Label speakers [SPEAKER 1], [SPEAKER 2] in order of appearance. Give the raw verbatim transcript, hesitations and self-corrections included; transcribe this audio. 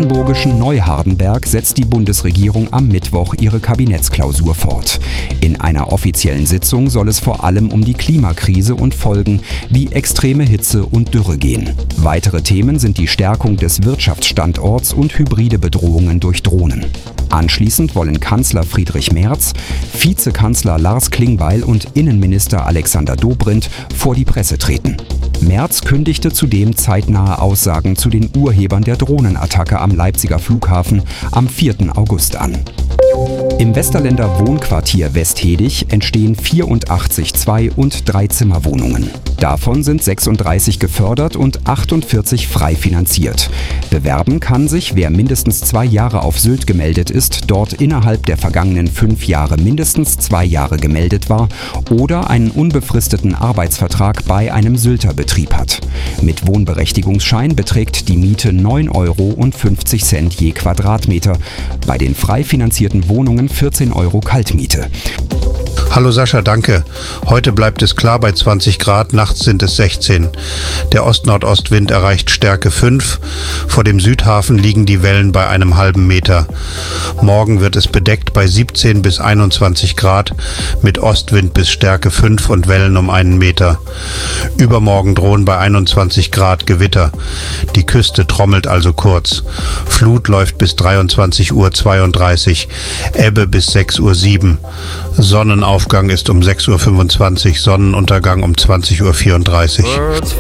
[SPEAKER 1] brandenburgischen Neuhardenberg setzt die Bundesregierung am Mittwoch ihre Kabinettsklausur fort. In einer offiziellen Sitzung soll es vor allem um die Klimakrise und Folgen wie extreme Hitze und Dürre gehen. Weitere Themen sind die Stärkung des Wirtschaftsstandorts und hybride Bedrohungen durch Drohnen. Anschließend wollen Kanzler Friedrich Merz, Vizekanzler Lars Klingbeil und Innenminister Alexander Dobrindt vor die Presse treten. Merz kündigte zudem zeitnahe Aussagen zu den Urhebern der Drohnenattacke am Leipziger Flughafen am vierten August an. Im Westerländer Wohnquartier Westhedig entstehen vierundachtzig Zwei- und Dreizimmerwohnungen. Davon sind sechsunddreißig gefördert und achtundvierzig frei finanziert. Bewerben kann sich, wer mindestens zwei Jahre auf Sylt gemeldet ist, dort innerhalb der vergangenen fünf Jahre mindestens zwei Jahre gemeldet war oder einen unbefristeten Arbeitsvertrag bei einem Sylter Betrieb hat. Mit Wohnberechtigungsschein beträgt die Miete neun Euro fünfzig je Quadratmeter, bei den frei finanzierten Wohnungen vierzehn Euro Kaltmiete.
[SPEAKER 2] Hallo Sascha, danke. Heute bleibt es klar bei zwanzig Grad, nachts sind es sechzehn. Der Ost-Nordostwind erreicht Stärke fünf. Vor dem Südhafen liegen die Wellen bei einem halben Meter. Morgen wird es bedeckt bei siebzehn bis einundzwanzig Grad mit Ostwind bis Stärke fünf und Wellen um einen Meter. Übermorgen drohen bei einundzwanzig Grad Gewitter. Die Küste trommelt also kurz. Flut läuft bis dreiundzwanzig Uhr zweiunddreißig, Ebbe bis sechs Uhr sieben. Sonnenaufgang ist um sechs Uhr fünfundzwanzig, Sonnenuntergang um zwanzig Uhr vierunddreißig.